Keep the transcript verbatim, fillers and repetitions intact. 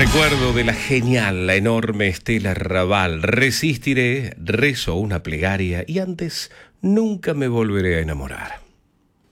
recuerdo de la genial, la enorme Estela Raval. Resistiré, rezo una plegaria y antes nunca me volveré a enamorar.